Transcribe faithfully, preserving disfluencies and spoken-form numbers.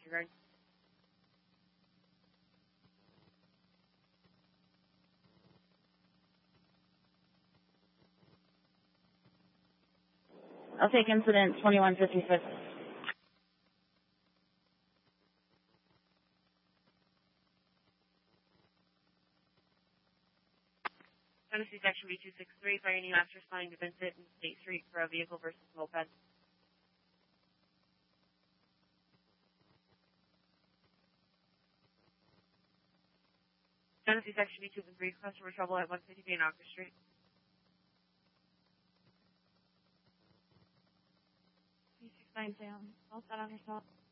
disregard. I'll take incident twenty-one fifty-six. Tennessee Section B two sixty-three, fire unit officer responding to Vincent and State Street for a vehicle versus moped. Tennessee Section B two sixty-three, customer trouble at one fifty B and Oxford Street. three six nine down. All set on yourself.